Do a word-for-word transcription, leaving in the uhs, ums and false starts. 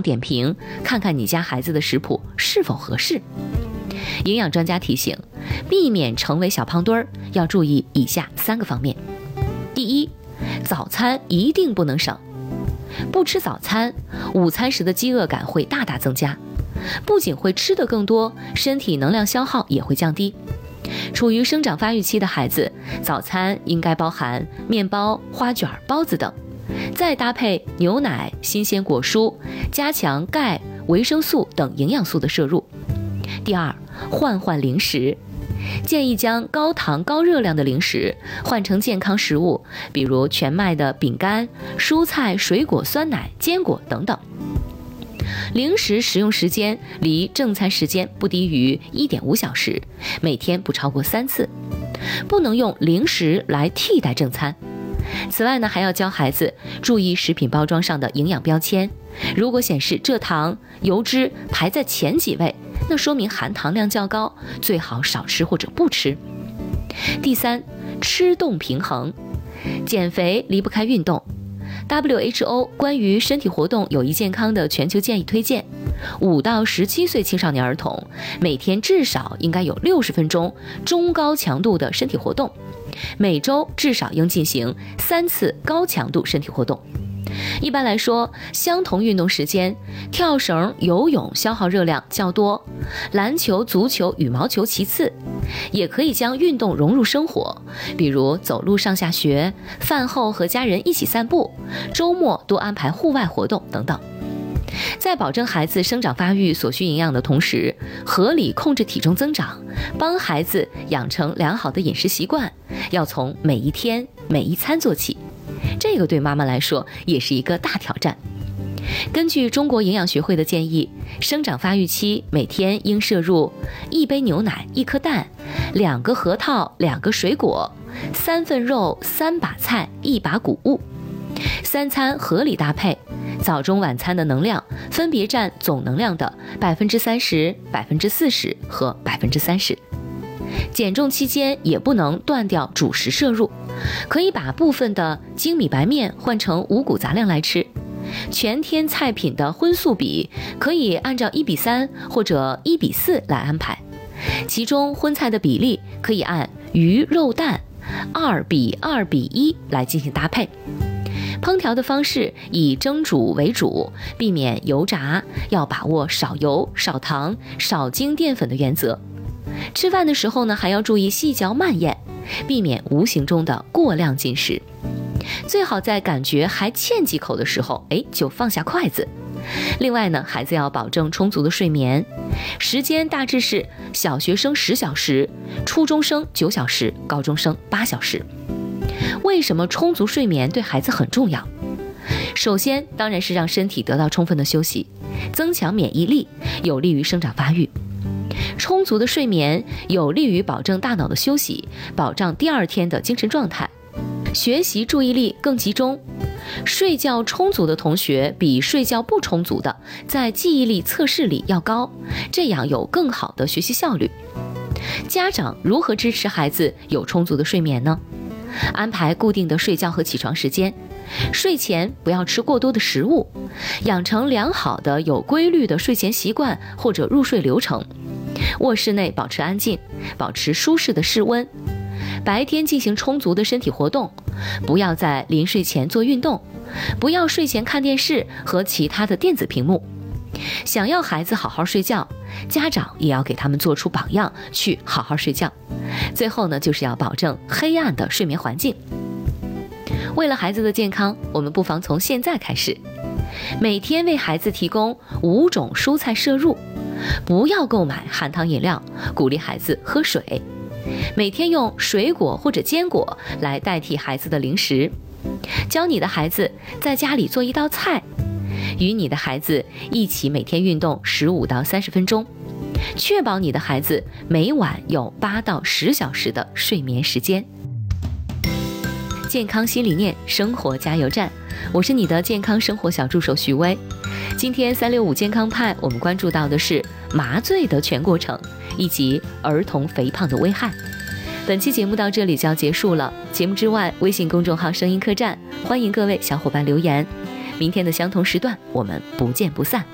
点评，看看你家孩子的食谱是否合适。营养专家提醒，避免成为小胖墩儿，要注意以下三个方面。第一，早餐一定不能省。不吃早餐，午餐时的饥饿感会大大增加，不仅会吃得更多，身体能量消耗也会降低。处于生长发育期的孩子，早餐应该包含面包、花卷、包子等，再搭配牛奶、新鲜果蔬，加强钙、维生素等营养素的摄入。第二，换换零食，建议将高糖高热量的零食换成健康食物，比如全麦的饼干、蔬菜、水果、酸奶、坚果等等。零食食用时间离正餐时间不低于 一点五小时，每天不超过三次，不能用零食来替代正餐。此外呢，还要教孩子注意食品包装上的营养标签，如果显示蔗糖、油脂排在前几位，那说明含糖量较高，最好少吃或者不吃。第三，吃动平衡，减肥离不开运动。W H O 关于身体活动有益健康的全球建议推荐，五到十七岁青少年儿童每天至少应该有六十分钟中高强度的身体活动，每周至少应进行三次高强度身体活动。一般来说，相同运动时间，跳绳、游泳消耗热量较多，篮球、足球、羽毛球其次。也可以将运动融入生活，比如走路上下学，饭后和家人一起散步，周末多安排户外活动等等。在保证孩子生长发育所需营养的同时，合理控制体重增长，帮孩子养成良好的饮食习惯，要从每一天每一餐做起。这个对妈妈来说也是一个大挑战。根据中国营养学会的建议，生长发育期每天应摄入一杯牛奶、一颗蛋、两个核桃、两个水果、三份肉、三把菜、一把谷物。三餐合理搭配，早中晚餐的能量分别占总能量的百分之三十、百分之四十和百分之三十。减重期间也不能断掉主食摄入，可以把部分的精米白面换成五谷杂粮来吃。全天菜品的荤素比可以按照一比三或者一比四来安排，其中荤菜的比例可以按鱼肉蛋二比二比一来进行搭配。烹调的方式以蒸煮为主，避免油炸，要把握少油、少糖、少精淀粉的原则。吃饭的时候呢，还要注意细嚼慢咽，避免无形中的过量进食。最好在感觉还欠几口的时候，哎，就放下筷子。另外呢，孩子要保证充足的睡眠，时间大致是小学生十小时，初中生九小时，高中生八小时。为什么充足睡眠对孩子很重要？首先，当然是让身体得到充分的休息，增强免疫力，有利于生长发育。充足的睡眠有利于保证大脑的休息，保障第二天的精神状态，学习注意力更集中。睡觉充足的同学比睡觉不充足的在记忆力测试里要高，这样有更好的学习效率。家长如何支持孩子有充足的睡眠呢？安排固定的睡觉和起床时间，睡前不要吃过多的食物，养成良好的有规律的睡前习惯或者入睡流程。卧室内保持安静，保持舒适的室温。白天进行充足的身体活动，不要在临睡前做运动，不要睡前看电视和其他的电子屏幕。想要孩子好好睡觉，家长也要给他们做出榜样，去好好睡觉。最后呢，就是要保证黑暗的睡眠环境。为了孩子的健康，我们不妨从现在开始，每天为孩子提供五种蔬菜摄入，不要购买含糖饮料，鼓励孩子喝水。每天用水果或者坚果来代替孩子的零食。教你的孩子在家里做一道菜，与你的孩子一起每天运动十五到三十分钟，确保你的孩子每晚有八到十小时的睡眠时间。健康新理念，生活加油站，我是你的健康生活小助手徐薇。今天三六五健康派，我们关注到的是麻醉的全过程以及儿童肥胖的危害。本期节目到这里就要结束了，节目之外，微信公众号声音客栈，欢迎各位小伙伴留言。明天的相同时段，我们不见不散。